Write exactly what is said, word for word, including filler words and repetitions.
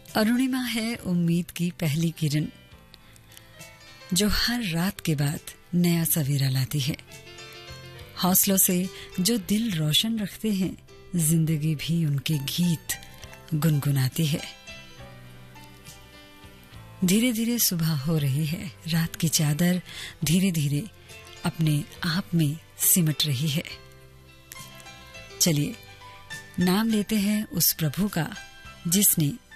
अरुणिमा है उम्मीद की पहली किरण जो हर रात के बाद नया सवेरा लाती है। हौसलों से जो दिल रोशन रखते हैं, जिंदगी भी उनके गीत गुनगुनाती है। धीरे धीरे सुबह हो रही है, रात की चादर धीरे धीरे अपने आप में सिमट रही है। चलिए नाम लेते हैं उस प्रभु का जिसने